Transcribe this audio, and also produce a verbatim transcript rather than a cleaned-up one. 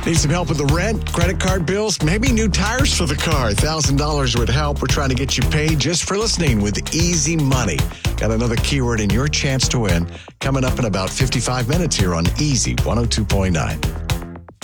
Need some help with the rent, credit card bills, maybe new tires for the car? one thousand dollars would help. We're trying to get you paid just for listening with Easy Money. Got another keyword in your chance to win coming up in about fifty-five minutes here on Easy one oh two point nine.